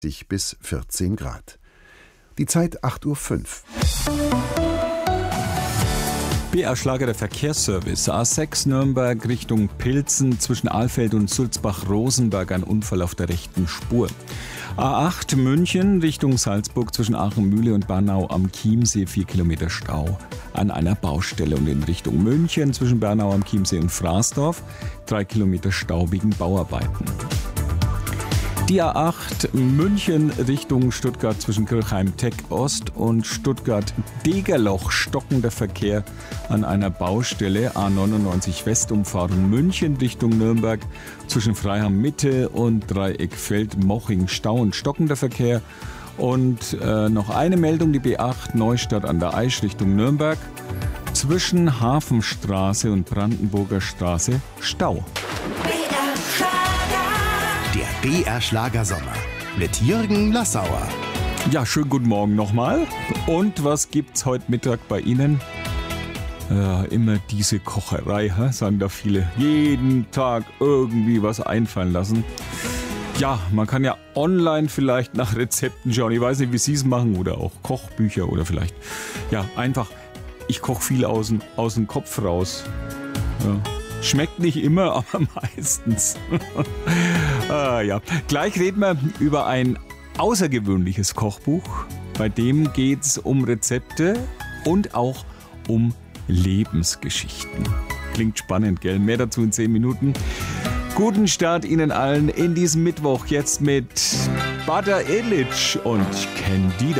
bis 14 Grad. Die Zeit 8:05 Uhr. BR-Schlager der Verkehrsservice. A6 Nürnberg Richtung Pilzen zwischen Alfeld und Sulzbach-Rosenberg ein Unfall auf der rechten Spur. A8 München Richtung Salzburg zwischen Aachen-Mühle und Bernau am Chiemsee 4 Kilometer Stau an einer Baustelle. Und in Richtung München zwischen Bernau am Chiemsee und Fraßdorf 3 Kilometer Stau wegen Bauarbeiten. Die A8 München Richtung Stuttgart zwischen Kirchheim-Teck Ost und Stuttgart-Degerloch stockender Verkehr an einer Baustelle. A99 Westumfahrung München Richtung Nürnberg zwischen Freiham Mitte und Dreieckfeld-Moching Stau und stockender Verkehr. Und noch eine Meldung, die B8 Neustadt an der Aisch Richtung Nürnberg zwischen Hafenstraße und Brandenburger Straße Stau. Der BR-Schlagersommer mit Jürgen Lassauer. Ja, schönen guten Morgen nochmal. Und was gibt's heute Mittag bei Ihnen? Immer diese Kocherei, sagen da viele. Jeden Tag irgendwie was einfallen lassen. Ja, man kann ja online vielleicht nach Rezepten schauen. Ich weiß nicht, wie Sie es machen oder auch Kochbücher oder vielleicht, ja, einfach, ich koche viel aus dem Kopf raus. Ja. Schmeckt nicht immer, aber meistens. Ja. Gleich reden wir über ein außergewöhnliches Kochbuch. Bei dem geht es um Rezepte und auch um Lebensgeschichten. Klingt spannend, gell? Mehr dazu in 10 Minuten. Guten Start Ihnen allen in diesem Mittwoch. Jetzt mit Bada Elic und Candida.